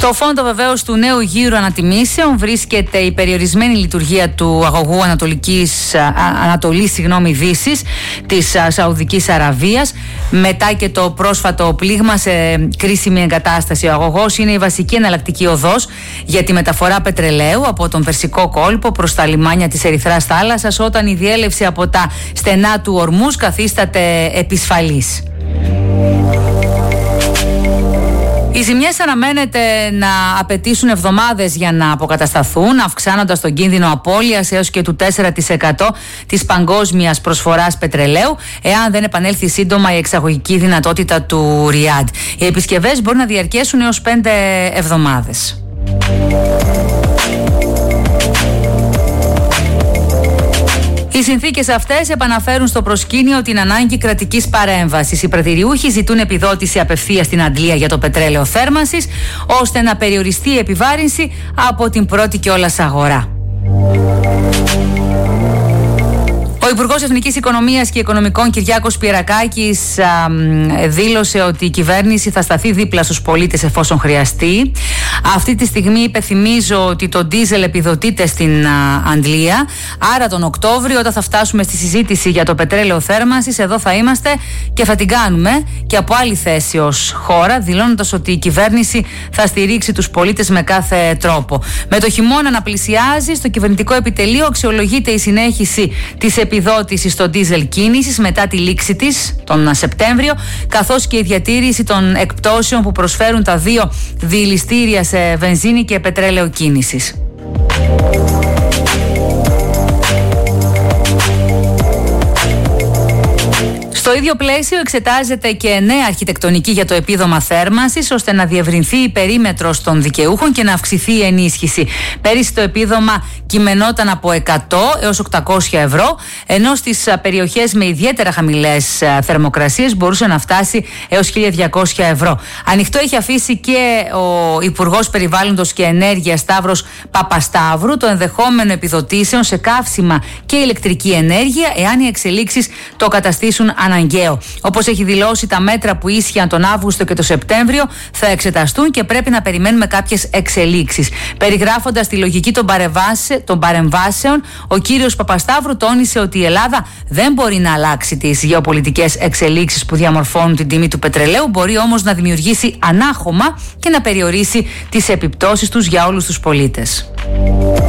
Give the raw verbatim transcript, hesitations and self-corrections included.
Στο φόντο βεβαίως του νέου γύρου ανατιμήσεων βρίσκεται η περιορισμένη λειτουργία του αγωγού Ανατολικής, Ανατολής συγγνώμη, Δύσης της Σαουδικής Αραβίας μετά και το πρόσφατο πλήγμα σε κρίσιμη εγκατάσταση. Ο αγωγός είναι η βασική εναλλακτική οδός για τη μεταφορά πετρελαίου από τον Περσικό κόλπο προς τα λιμάνια της Ερυθράς θάλασσας όταν η διέλευση από τα στενά του Ορμούς καθίσταται επισφαλής. Οι ζημιές αναμένεται να απαιτήσουν εβδομάδες για να αποκατασταθούν, αυξάνοντας τον κίνδυνο απώλειας έως και του τέσσερα τοις εκατό της παγκόσμιας προσφοράς πετρελαίου, εάν δεν επανέλθει σύντομα η εξαγωγική δυνατότητα του Ριάντ. Οι επισκευές μπορεί να διαρκέσουν έως πέντε εβδομάδες. Οι συνθήκες αυτές επαναφέρουν στο προσκήνιο την ανάγκη κρατικής παρέμβασης. Οι πρατηριούχοι ζητούν επιδότηση απευθείας στην Αντλία για το πετρέλαιο θέρμανσης, ώστε να περιοριστεί η επιβάρυνση από την πρώτη κιόλας αγορά. Ο Υπουργός Εθνικής Οικονομίας και Οικονομικών Κυριάκος Πιερακάκης α, δήλωσε ότι η κυβέρνηση θα σταθεί δίπλα στους πολίτες εφόσον χρειαστεί. Αυτή τη στιγμή υπενθυμίζω ότι το ντίζελ επιδοτείται στην α, Αντλία. Άρα τον Οκτώβριο, όταν θα φτάσουμε στη συζήτηση για το πετρέλαιο θέρμανσης, εδώ θα είμαστε και θα την κάνουμε και από άλλη θέση ως χώρα, δηλώνοντας ότι η κυβέρνηση θα στηρίξει τους πολίτες με κάθε τρόπο. Με το χειμώνα να πλησιάζει, στο κυβερνητικό επιτελείο αξιολογείται η συνέχιση της επιδότηση στο ντίζελ κίνησης μετά τη λήξη της τον Σεπτέμβριο, καθώς και η διατήρηση των εκπτώσεων που προσφέρουν τα δύο διηλιστήρια σε βενζίνη και πετρέλαιο κίνησης. Στο ίδιο πλαίσιο εξετάζεται και νέα αρχιτεκτονική για το επίδομα θέρμανσης, ώστε να διευρυνθεί η περίμετρος των δικαιούχων και να αυξηθεί η ενίσχυση. Πέρυσι το επίδομα κειμενόταν από εκατό έως οκτακόσια ευρώ, ενώ στις περιοχές με ιδιαίτερα χαμηλές θερμοκρασίες μπορούσε να φτάσει έως χίλια διακόσια ευρώ. Ανοιχτό έχει αφήσει και ο Υπουργός Περιβάλλοντος και Ενέργειας Σταύρος Παπασταύρου το ενδεχόμενο επιδοτήσεων σε καύσιμα και ηλεκτρική ενέργεια, εάν οι εξελίξεις το καταστήσουν αναγκαίο. Όπως έχει δηλώσει, τα μέτρα που ίσχυαν τον Αύγουστο και τον Σεπτέμβριο θα εξεταστούν και πρέπει να περιμένουμε κάποιες εξελίξεις. Περιγράφοντας τη λογική των, των παρεμβάσεων, ο κύριος Παπασταύρου τόνισε ότι η Ελλάδα δεν μπορεί να αλλάξει τις γεωπολιτικές εξελίξεις που διαμορφώνουν την τιμή του πετρελαίου, μπορεί όμως να δημιουργήσει ανάχωμα και να περιορίσει τις επιπτώσεις τους για όλους τους πολίτες.